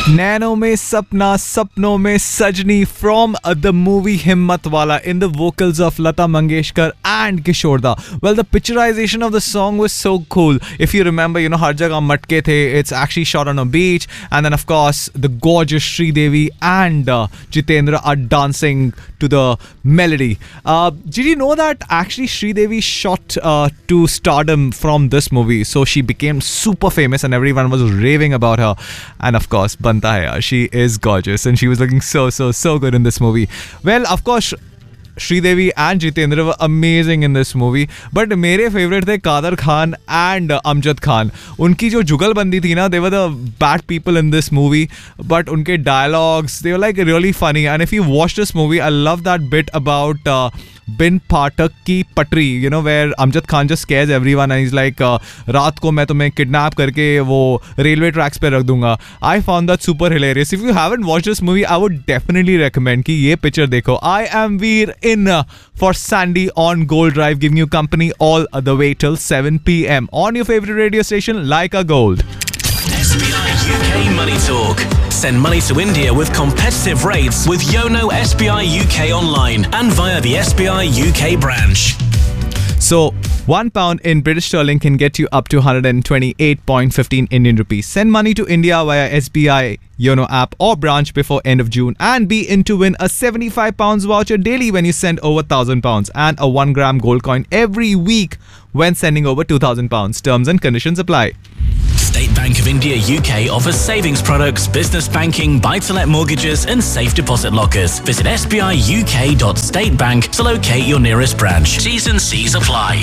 Nano में सपना सपनों में सजनी from the movie Himmatwala in the vocals of Lata Mangeshkar and Kishore Da. Well, the picturization of the song was so cool. If you remember, Har Jagah Matke The, it's actually shot on a beach, and then of course the gorgeous Sridevi and Jitendra are dancing to the melody. Did you know that actually Sridevi shot to stardom from this movie? So she became super famous and everyone was raving about her. And of course, Banta Hai Yaar, she is gorgeous and she was looking so good in this movie. Well, of course, Sridevi and Jitendra were amazing in this movie, but मेरे favorite थे Kader Khan and Amjad Khan. उनकी जो जुगलबंदी थी ना, they were the bad people in this movie, but उनके dialogues, they were like really funny. And if you watch this movie, I love that bit about Bin Phatak ki Patri, where Amjad Khan just scares everyone and he's like, रात को मैं तुम्हें kidnap करके वो railway tracks पे रख दूंगा. I found that super hilarious. If you haven't watched this movie, I would definitely recommend कि ये picture देखो. I am Veer in for Sandy on Gold Drive, giving you company all the way till 7 p.m. on your favorite radio station, Laika Gold. SBI UK Money Talk. Send money to India with competitive rates with Yono SBI UK online and via the SBI UK branch. So, £1 in British sterling can get you up to 128.15 Indian rupees. Send money to India via SBI Yono app or branch before end of June and be in to win a £75 voucher daily when you send over £1,000 and a 1 gram gold coin every week when sending over £2,000. Terms and conditions apply. State Bank of India UK offers savings products, business banking, buy-to-let mortgages and safe deposit lockers. Visit sbiuk.statebank to locate your nearest branch. T's and C's apply.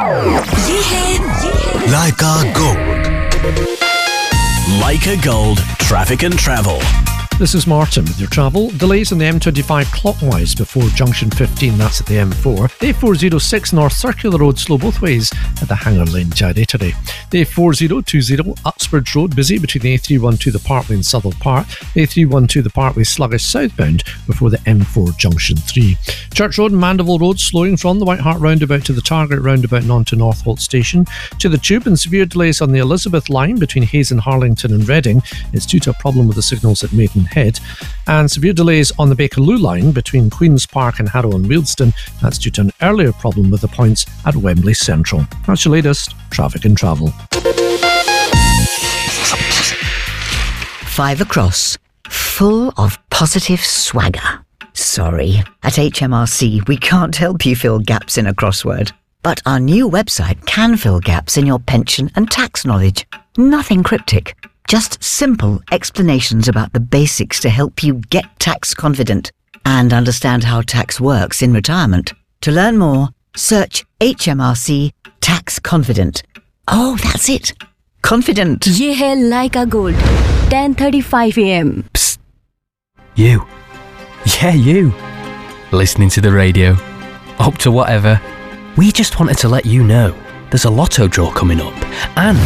Laika Gold. Laika Gold. Traffic and travel. This is Martin with your travel. Delays on the M25 clockwise before junction 15, that's at the M4. The A406 North Circular Road slow both ways at the Hanger Lane Jade today. The A4020 Uxbridge Road busy between the A312 the Parkway and Southall Park. The A312 the Parkway sluggish southbound before the M4 junction 3. Church Road and Mandeville Road slowing from the White Hart roundabout to the Target roundabout and on to Northolt Station. To the Tube and severe delays on the Elizabeth line between Hayes and Harlington and Reading. It's due to a problem with the signals at Maidenhead. And severe delays on the Bakerloo line between Queen's Park and Harrow and Wealdstone. That's due to an earlier problem with the points at Wembley Central. That's your latest traffic and travel. 5 across, full of positive swagger. Sorry, at HMRC we can't help you fill gaps in a crossword. But our new website can fill gaps in your pension and tax knowledge. Nothing cryptic. Just simple explanations about the basics to help you get tax confident and understand how tax works in retirement. To learn more, search HMRC Tax Confident. Oh, that's it. Confident. ये है Laika Gold. 10:35 a.m. Psst. You. Yeah, you. Listening to the radio. Up to whatever. We just wanted to let you know there's a lotto draw coming up and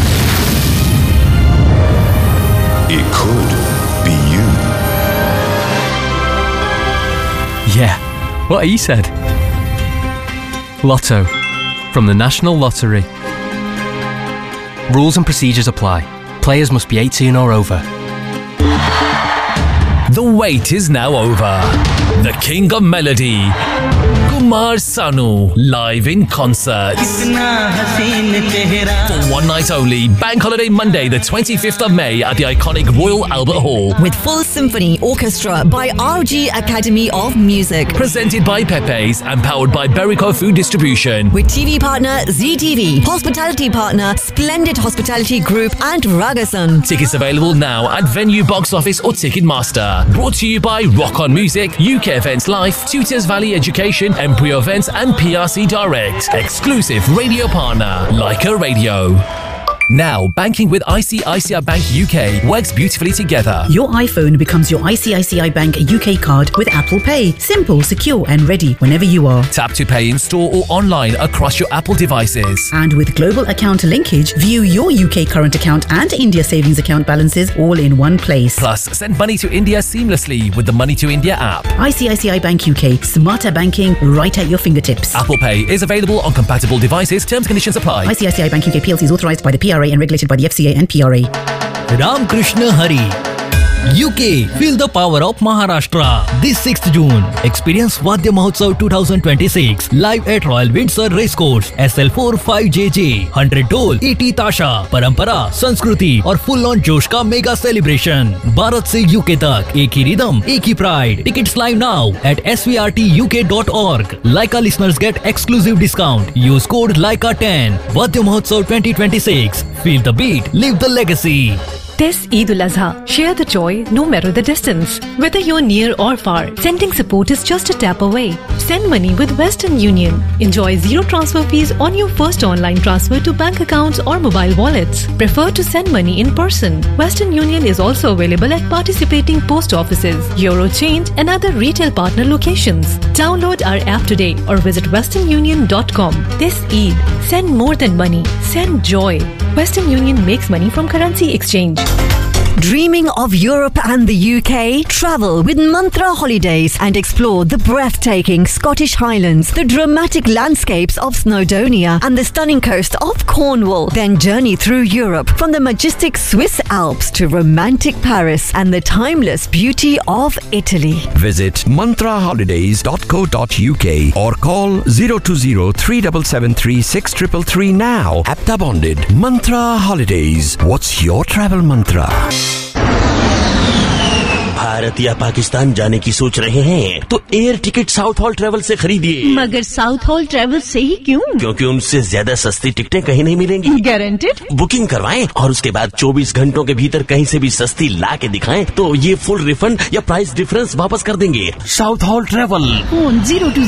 It could be you. yeah, what he said. Lotto from the National Lottery. Rules and procedures apply. Players must be 18 or over. The wait is now over. The King of Melody, Kumar Sanu, live in concert. For one night only, Bank Holiday Monday, the 25th of May at the iconic Royal Albert Hall. With full symphony orchestra by RG Academy of Music. Presented by Pepe's and powered by Berico Food Distribution. With TV partner ZTV, hospitality partner Splendid Hospitality Group and Ragasan. Tickets available now at Venue Box Office or Ticketmaster. Brought to you by Rock On Music, UK Events Life, Tutors Valley Education, Embryo Events and PRC Direct. Exclusive radio partner, Laika Radio. Now, banking with ICICI Bank UK works beautifully together. Your iPhone becomes your ICICI Bank UK card with Apple Pay. Simple, secure and ready whenever you are. Tap to pay in store or online across your Apple devices. And with global account linkage, view your UK current account and India savings account balances all in one place. Plus, send money to India seamlessly with the Money to India app. ICICI Bank UK. Smarter banking right at your fingertips. Apple Pay is available on compatible devices. Terms and conditions apply. ICICI Bank UK PLC is authorised by the PRA and regulated by the FCA and PRA. Ram Krishna Hari. UK, feel the power of Maharashtra. This 6th June, experience Vadya Mahotsav 2026 live at Royal Windsor Racecourse, SL4 5JJ, 100 ढोल, 80 ताशा, परंपरा, संस्कृति और full on जोश का mega celebration. Bharat से UK तक एक ही रिदम, एक ही pride. Tickets live now at svrtuk.org. Laika listeners get exclusive discount. Use code LAIKA10. Vadya Mahotsav 2026. Feel the beat, live the legacy. This Eid al-Azha, share the joy no matter the distance. Whether you're near or far, sending support is just a tap away. Send money with Western Union. Enjoy zero transfer fees on your first online transfer to bank accounts or mobile wallets. Prefer to send money in person. Western Union is also available at participating post offices, Eurochange and other retail partner locations. Download our app today or visit westernunion.com. This Eid, send more than money. Send joy. Western Union makes money from currency exchange. Dreaming of Europe and the UK? Travel with Mantra Holidays and explore the breathtaking Scottish Highlands, the dramatic landscapes of Snowdonia and the stunning coast of Cornwall. Then journey through Europe from the majestic Swiss Alps to romantic Paris and the timeless beauty of Italy. Visit mantraholidays.co.uk or call 020-3773-6333 now. Apta bonded. Mantra Holidays. What's your travel mantra? Bharat या पाकिस्तान जाने की सोच रहे हैं तो air ticket south hall travel से खरीदिए। मगर साउथ हॉल ट्रेवल से ही क्यों? क्योंकि उनसे ज्यादा सस्ती टिकटें कहीं नहीं मिलेंगी। गारंटेड? बुकिंग करवाएं और उसके बाद 24 घंटों के भीतर कहीं से भी सस्ती ला के दिखाएं तो ये फुल रिफंड या प्राइस डिफरेंस वापस कर देंगे। South hall travel, phone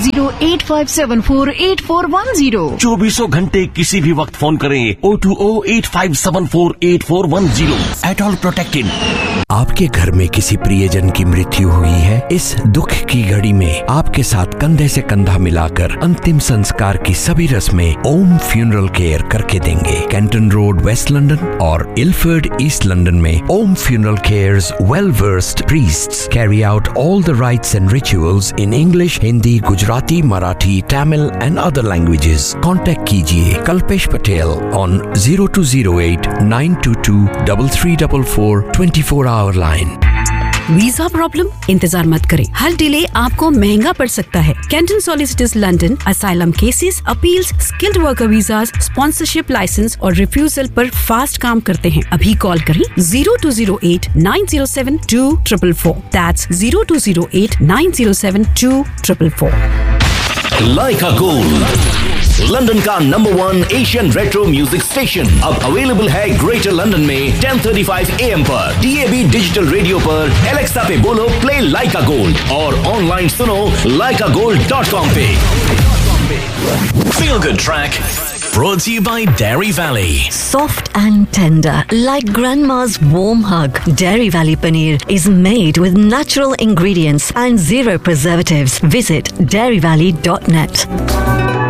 020-8574-8410। 24 घंटे किसी भी वक्त फोन करें 020-8574-8410। At all protected. आपके घर में किसी प्रियजन की मृत्यु हुई है? इस दुख की घड़ी में आपके साथ कंधे से कंधा मिलाकर अंतिम संस्कार की सभी रस्में ओम फ्यूनरल केयर करके देंगे। कैंटन रोड, वेस्ट लंदन और इल्फर्ड, ईस्ट लंदन में ओम funeral cares well versed priests carry out all the rights and rituals in English, Hindi, Gujarati, Marathi, Tamil and other languages. Contact कीजिए Kalpesh Patel on 0208-922-3344 24-hour line. Visa problem? इंतजार मत करें, हर delay आपको महंगा पड़ सकता है। Canton solicitors London asylum cases, appeals, skilled worker visas, sponsorship licence और रिफ्यूजल पर फास्ट काम करते हैं। अभी कॉल करें 0208-907-2444। That's 0208-907-2444। लाइका गोल्ड, लंदन का number 1 Asian retro music station, अब अवेलेबल है ग्रेटर लंदन में 10:35 AM पर, DAB डिजिटल रेडियो पर, एलेक्सा पे बोलो प्ले लाइका गोल्ड और ऑनलाइन सुनो laikagold.com पे। Feel Good Track brought to you by Dairy Valley. Soft and tender, like grandma's warm hug. Dairy Valley Paneer is made with natural ingredients and zero preservatives. Visit dairyvalley.net.